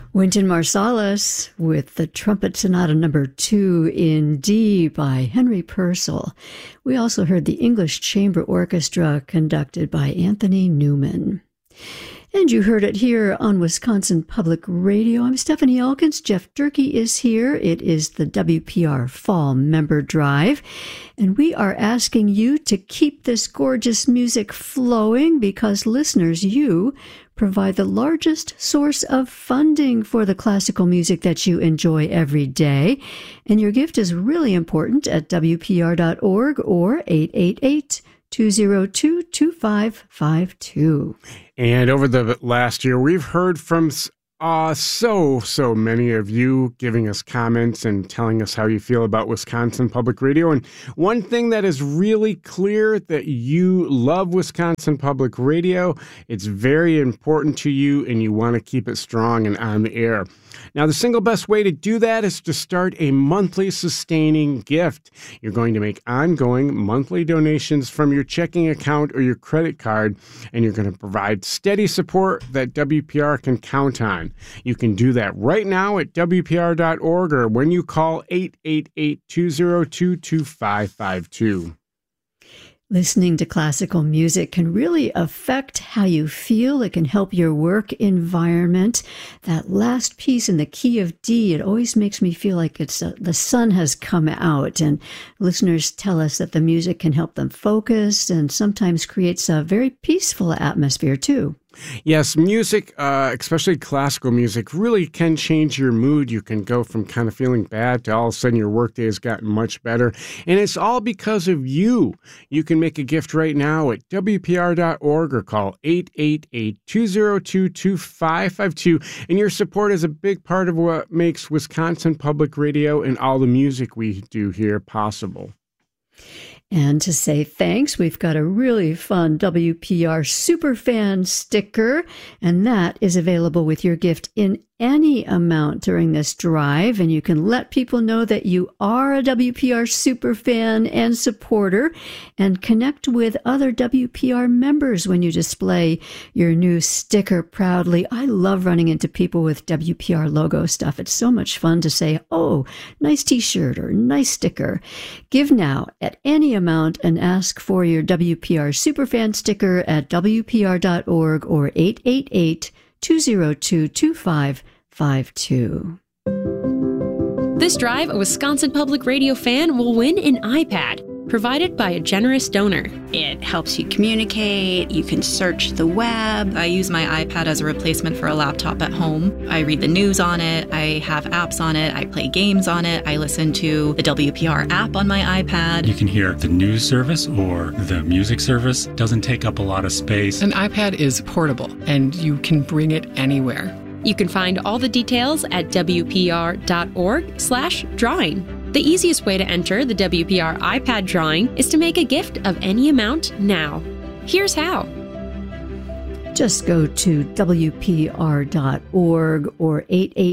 Wynton Marsalis with the Trumpet Sonata No. 2 in D by Henry Purcell. We also heard the English Chamber Orchestra conducted by Anthony Newman. And you heard it here on Wisconsin Public Radio. I'm Stephanie Elkins. Jeff Durkee is here. It is the WPR Fall Member Drive. And we are asking you to keep this gorgeous music flowing because listeners, you provide the largest source of funding for the classical music that you enjoy every day. And your gift is really important at WPR.org or 888-202-2552. And over the last year, we've heard from so many of you giving us comments and telling us how you feel about Wisconsin Public Radio. And one thing that is really clear that you love Wisconsin Public Radio. It's very important to you and you want to keep it strong and on the air. Now, the single best way to do that is to start a monthly sustaining gift. You're going to make ongoing monthly donations from your checking account or your credit card, and you're going to provide steady support that WPR can count on. You can do that right now at WPR.org or when you call 888-202-2552. Listening to classical music can really affect how you feel. It can help your work environment. That last piece in the key of D, it always makes me feel like the sun has come out. And listeners tell us that the music can help them focus and sometimes creates a very peaceful atmosphere too. Yes, music, especially classical music, really can change your mood. You can go from kind of feeling bad to all of a sudden your workday has gotten much better. And it's all because of you. You can make a gift right now at WPR.org or call 888-202-2552. And your support is a big part of what makes Wisconsin Public Radio and all the music we do here possible. And to say thanks, we've got a really fun WPR Superfan sticker, and that is available with your gift in any amount during this drive. And you can let people know that you are a WPR Superfan and supporter and connect with other WPR members when you display your new sticker proudly. I love running into people with WPR logo stuff. It's so much fun to say, oh, nice t-shirt or nice sticker. Give now at any amount and ask for your WPR Superfan sticker at WPR.org or 888-202-2552. This drive, a Wisconsin Public Radio fan will win an iPad provided by a generous donor. It helps you communicate, you can search the web. I use my iPad as a replacement for a laptop at home. I read the news on it, I have apps on it, I play games on it, I listen to the WPR app on my iPad. You can hear the news service or the music service. Doesn't take up a lot of space. An iPad is portable and you can bring it anywhere. You can find all the details at WPR.org/drawing. The easiest way to enter the WPR iPad drawing is to make a gift of any amount now. Here's how. Just go to WPR.org or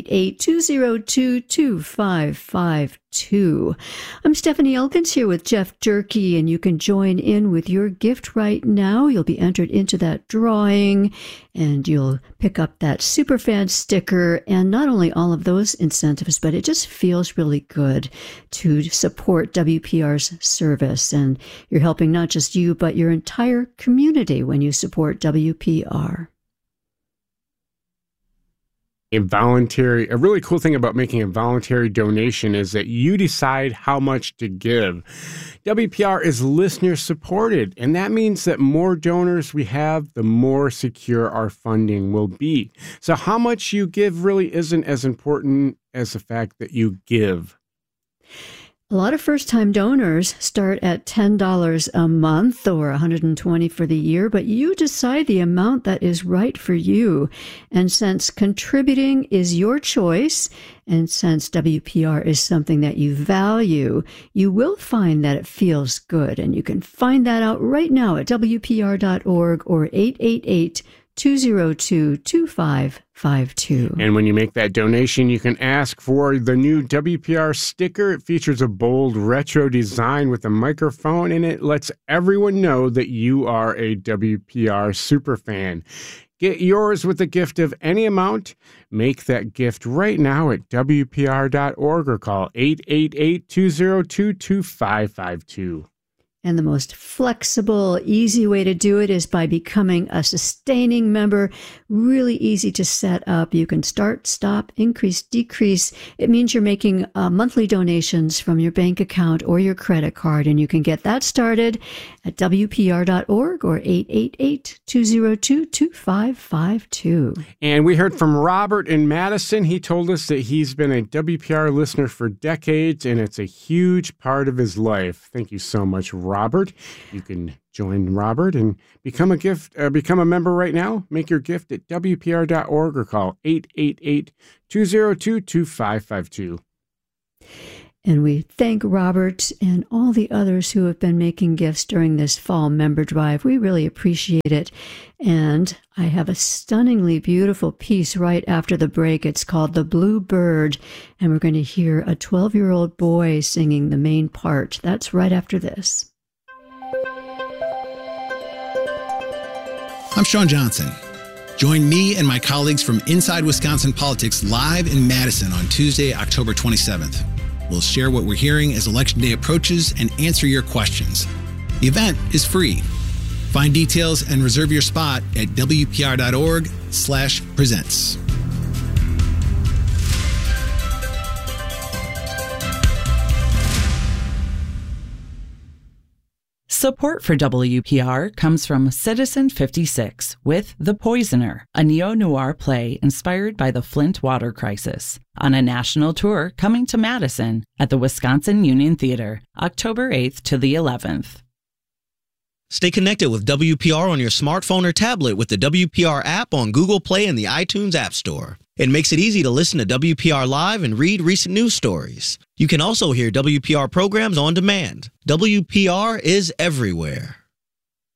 888-202-2552. I'm Stephanie Elkins here with Jeff Durkee, and you can join in with your gift right now. You'll be entered into that drawing, and you'll pick up that Superfan sticker, and not only all of those incentives, but it just feels really good to support WPR's service, and you're helping not just you, but your entire community when you support WPR. A really cool thing about making a voluntary donation is that you decide how much to give. WPR is listener supported, and that means that more donors we have, the more secure our funding will be. So how much you give really isn't as important as the fact that you give. A lot of first-time donors start at $10 a month or $120 for the year, but you decide the amount that is right for you. And since contributing is your choice, and since WPR is something that you value, you will find that it feels good. And you can find that out right now at WPR.org or 888-202-2552. And when you make that donation, you can ask for the new WPR sticker. It features a bold retro design with a microphone, and it lets everyone know that you are a WPR superfan. Get yours with a gift of any amount. Make that gift right now at WPR.org or call 888-202-2552. And the most flexible, easy way to do it is by becoming a sustaining member. Really easy to set up. You can start, stop, increase, decrease. It means you're making monthly donations from your bank account or your credit card, and you can get that started at WPR.org or 888-202-2552. And we heard from Robert in Madison. He told us that he's been a WPR listener for decades, and it's a huge part of his life. Thank you so much, Robert. You can join Robert and become a member right now. Make your gift at WPR.org or call 888-202-2552. And we thank Robert and all the others who have been making gifts during this fall member drive. We really appreciate it. And I have a stunningly beautiful piece right after the break. It's called The Blue Bird, and we're going to hear a 12-year-old boy singing the main part. That's right after this. I'm Sean Johnson. Join me and my colleagues from Inside Wisconsin Politics live in Madison on Tuesday, October 27th. We'll share what we're hearing as Election Day approaches and answer your questions. The event is free. Find details and reserve your spot at WPR.org/presents. Support for WPR comes from Citizen 56 with The Poisoner, a neo-noir play inspired by the Flint water crisis, on a national tour coming to Madison at the Wisconsin Union Theater, October 8th to the 11th. Stay connected with WPR on your smartphone or tablet with the WPR app on Google Play and the iTunes App Store. It makes it easy to listen to WPR live and read recent news stories. You can also hear WPR programs on demand. WPR is everywhere.